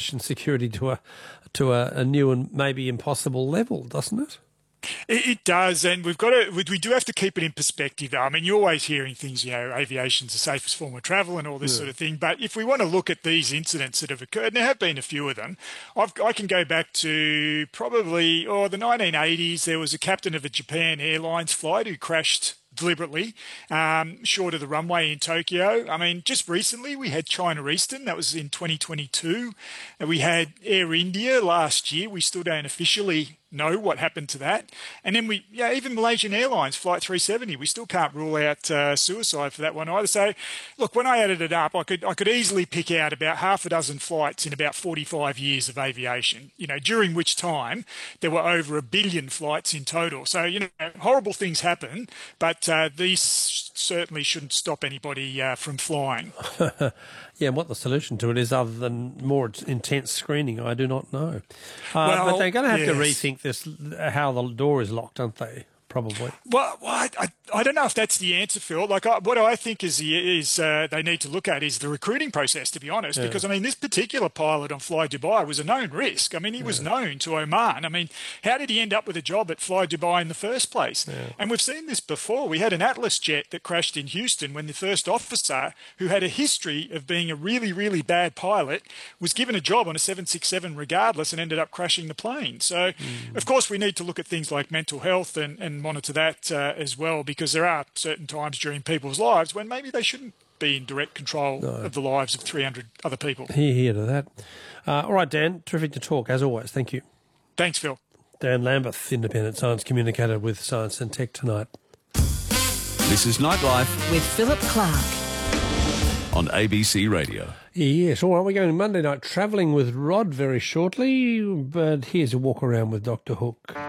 aviation security to a new and maybe impossible level, doesn't it? It does, and we do have to keep it in perspective, though. I mean, you're always hearing things, aviation's the safest form of travel and all this sort of thing. But if we want to look at these incidents that have occurred, and there have been a few of them, I can go back to probably the 1980s. There was a captain of a Japan Airlines flight who crashed deliberately short of the runway in Tokyo. I mean, just recently we had China Eastern. That was in 2022. And we had Air India last year. We still don't officially know what happened to that. And then even Malaysian Airlines Flight 370, we still can't rule out suicide for that one either. So, look, when I added it up, I could easily pick out about half a dozen flights in about 45 years of aviation, during which time there were over 1 billion flights in total. So, horrible things happen, but these certainly shouldn't stop anybody from flying. Yeah, and what the solution to it is other than more intense screening, I do not know. But they're going to have to rethink this, how the door is locked, aren't they? Probably. Well, I don't know if that's the answer, Phil. What I think is they need to look at is the recruiting process, to be honest, because, I mean, this particular pilot on Fly Dubai was a known risk. I mean, he was known to Oman. I mean, how did he end up with a job at Fly Dubai in the first place? Yeah. And we've seen this before. We had an Atlas jet that crashed in Houston when the first officer, who had a history of being a really, really bad pilot, was given a job on a 767 regardless and ended up crashing the plane. So, of course, we need to look at things like mental health and monitor that as well, because there are certain times during people's lives when maybe they shouldn't be in direct control of the lives of 300 other people. Hear to that. All right, Dan, terrific to talk, as always. Thank you. Thanks, Phil. Dan Lambeth, independent science communicator with Science and Tech Tonight. This is Nightlife with Philip Clark on ABC Radio. Yes, all right, we're going Monday night travelling with Rod very shortly, but here's a walk around with Dr. Hook.